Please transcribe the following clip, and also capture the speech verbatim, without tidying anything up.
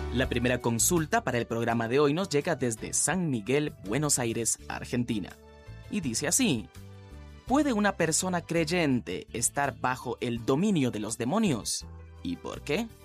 La primera consulta para el programa de hoy nos llega desde San Miguel, Buenos Aires, Argentina. Y dice así: ¿puede una persona creyente estar bajo el dominio de los demonios? ¿Y por qué?